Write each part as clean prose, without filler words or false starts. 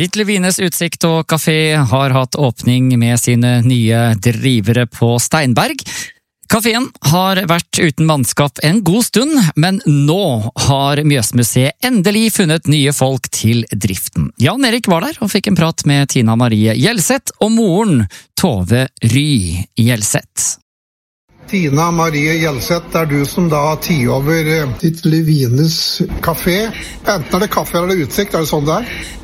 Ditlev Ines Utsikt og Kafé har hatt åpning med sine nye drivere på Steinberg. Kaféen har vært uten mannskap en god stund, men nå har Mjøsmuseet endelig funnet nye folk til driften. Jan Erik var der og fikk en prat med Tina Marie Gjelseth og moren Tove Ry Gjelseth. Tina Marie Gjelseth, det du som da har over Ditlev Ines kafé. Enten det kaffe eller utsikt, det sånn det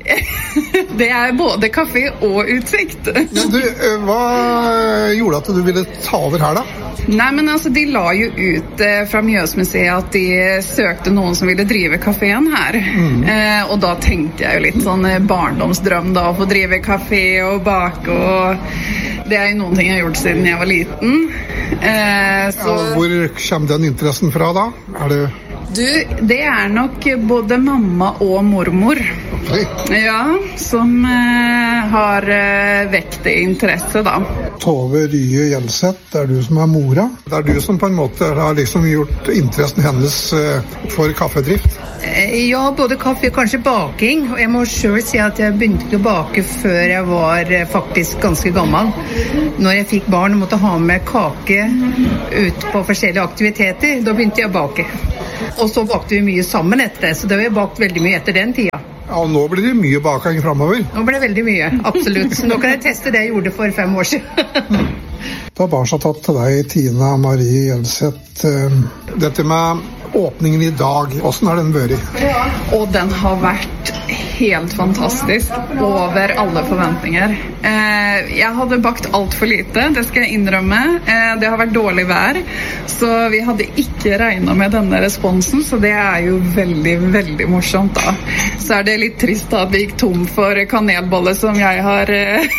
Det både kafé og utsikt. Men du, hva gjorde at du ville ta over her da? Nei, men altså, de la jo ut fra Mjøsmuseet at de søkte noen som ville drive kaféen her. Og da tenkte jeg jo litt sånn barndomsdrøm da, å få drive kafé og bake, og det jo noen ting jeg har gjort siden jeg var liten. Så... Ja, hvor kommer den interessen fra da? Du, det nok både mamma og mormor. Okay. Ja, som har vekt det interesse da. Tove Ry Gjelseth, det du som mora. Det du som på en måte har liksom gjort interessen hennes for kaffedrift. Ja, både kaffe og kanskje baking. Og jeg må selv si at jeg begynte å bake før jeg var faktisk ganske gammel. Når jeg fikk barn og måtte ha med kake ut på forskjellige aktiviteter, da begynte jeg å bake. Og så bakte vi mye sammen etter det, så det har vi bakt veldig mye etter den tida. Ja, og nå blir det mye baking fremover. Nå blir det veldig mye, absolutt. Så nå kan jeg teste det jeg gjorde for 5 år siden. Da har barn tatt til deg, Tina Marie Gjelseth. Dette med åpningen i dag, hvordan den vært? Og den har vært helt fantastisk, over alle forventninger. Jeg hadde bakt alt for lite, det skal jeg innrømme. Det har vært dårlig vær, så vi hadde ikke regnet med denne responsen, så det jo veldig, veldig morsomt da. Så det litt trist da at vi gikk tom for kanelbolle, som jeg har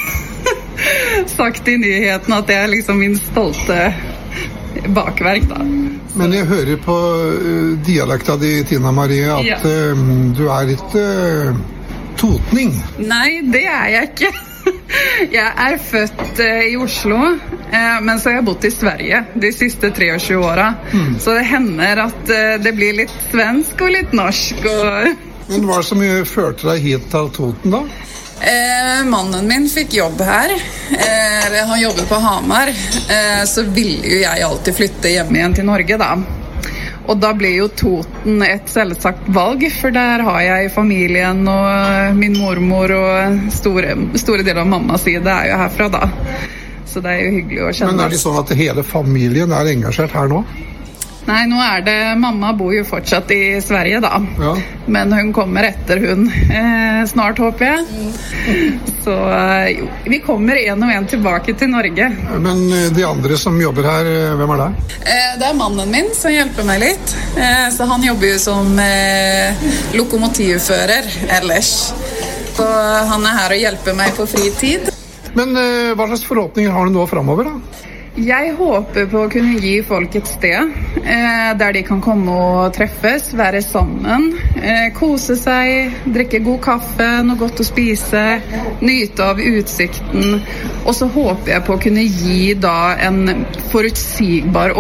sagt i nyheten at det liksom min stolte bakverk da. Men jeg hører på dialekta di, Tina Marie, at du ikke totning. Nei, det jeg ikke. Jeg født i Oslo, men så har jeg bodd i Sverige de siste 23 årene. Så det hender at det blir litt svensk og litt norsk. Men hva som førte deg hit til Toten da? Mannen min fikk jobb her. Han jobbet på Hamar. Så ville jo jeg alltid flytte hjem igjen til Norge da. Og da ble jo Toten et selvsagt valg, for der har jeg familien og min mormor og store deler av mammas side jo herfra da. Så det jo hyggelig å kjenne. Men det sånn at hele familien engasjert her nå? Nei, nå det mamma bor jo fortsatt i Sverige da. Ja. Men hun kommer etter hun snart, håper jeg. Så jo, vi kommer en og en tilbake til Norge. Men de andre som jobber her, hvem det? Det mannen min som hjelper meg litt. Så han jobber jo som lokomotivfører ellers. Så han her og hjelper meg på fritid. Men hva slags forhåpninger har du nå fremover da? Jeg håper på å kunne gi folk et sted der de kan komme og treffes, være sammen, kose seg, drikke god kaffe, noe godt å spise, nyte av utsikten. Og så håper jeg på å kunne gi da en forutsigbar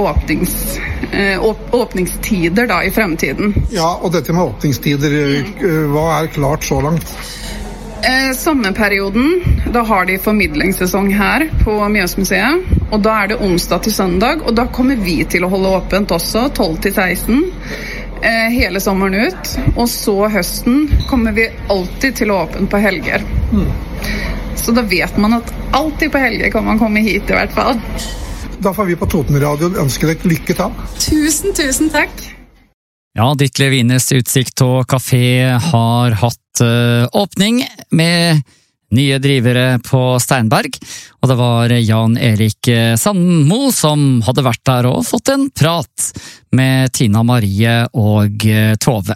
åpningstider da i fremtiden. Ja, og dette med åpningstider, hva klart så langt? Sommerperioden, da har de formidlingssesong her på Mjøsmuseet, og da det onsdag til søndag, og da kommer vi til å holde åpent også, 12 til 16, hele sommeren ut, og så høsten kommer vi alltid til å åpne på helger. Så da vet man at alltid på helger kan man komme hit i hvert fall. Da får vi på Toten Radio ønske deg lykke til. Tusen takk. Ja, Ditlev Ines Utsikt og Kafé har hatt åpning med nye drivere på Steinberg, og det var Jan Erik Sandmo som hadde vært der og fått en prat med Tina Marie og Tove.